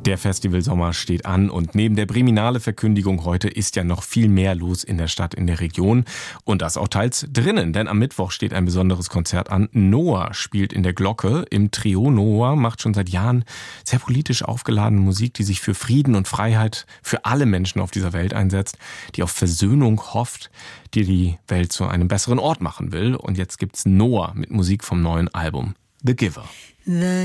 Der Festivalsommer steht an und neben der Briminale-Verkündigung heute ist ja noch viel mehr los in der Stadt, in der Region und das auch teils drinnen, denn am Mittwoch steht ein besonderes Konzert an. Noah spielt in der Glocke im Trio. Noah macht schon seit Jahren sehr politisch aufgeladene Musik, die sich für Frieden und Freiheit für alle Menschen auf dieser Welt einsetzt, die auf Versöhnung hofft, die die Welt zu einem besseren Ort machen will. Und jetzt gibt's Noah mit Musik vom neuen Album The Giver.